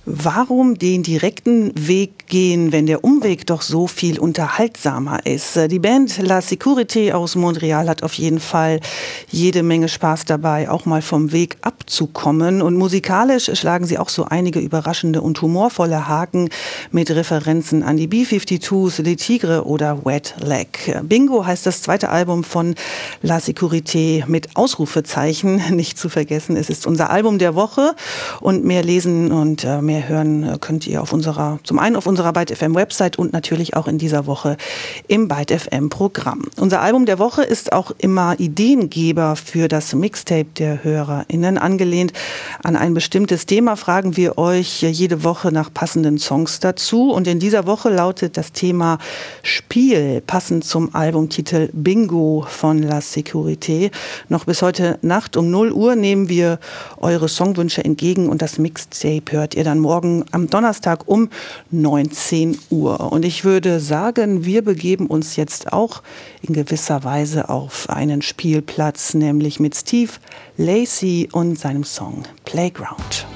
Warum den direkten Weg gehen, wenn der Umweg doch so viel unterhaltsamer ist? Die Band La Sécurité aus Montreal hat auf jeden Fall jede Menge Spaß dabei, auch mal vom Weg abzukommen. Und musikalisch schlagen sie auch so einige überraschende und humorvolle Haken mit Referenzen an die B-52s, Le Tigre oder Wet Leg. Bingo heißt das zweite Album von La Sécurité mit Ausrufezeichen. Nicht zu vergessen, es ist unser Album der Woche. Und mehr lesen und mehr hören könnt ihr zum einen auf unserer Byte FM Website und natürlich auch in dieser Woche im Byte FM Programm. Unser Album der Woche ist auch immer Ideengeber für das Mixtape der HörerInnen. Angelehnt an ein bestimmtes Thema fragen wir euch jede Woche nach passenden Songs dazu. Und in dieser Woche lautet das Thema Spiel, passend zum Albumtitel Bingo von La Sécurité. Noch bis heute Nacht um 0 Uhr nehmen wir eure Songwünsche entgegen und das Mixtape hört ihr dann morgen am Donnerstag um 19 Uhr. Und ich würde sagen, wir begeben uns jetzt auch in gewisser Weise auf einen Spielplatz, nämlich mit Steve Lacy und seinem Song Playground.